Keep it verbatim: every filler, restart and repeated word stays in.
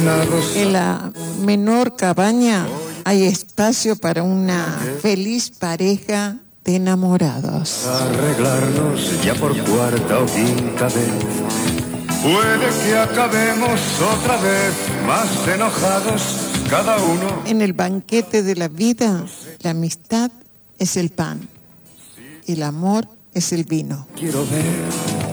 condenados. En la menor cabaña hay espacio para una feliz pareja de enamorados. Arreglarnos ya por cuarta o quinta vez. Puede que acabemos otra vez más enojados cada uno. En el banquete de la vida, la amistad es el pan, el amor es el vino. Quiero ver